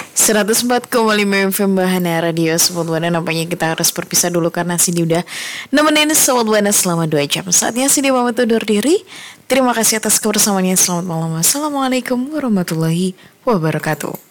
104,5 FM Bahana Radio Sobat Buana. Nampaknya kita harus berpisah dulu karena Cindy udah nemenin Sobat Buana selama 2 jam. Saatnya Cindy pamit undur diri. Terima kasih atas kebersamaannya. Selamat malam. Wassalamualaikum warahmatullahi wabarakatuh.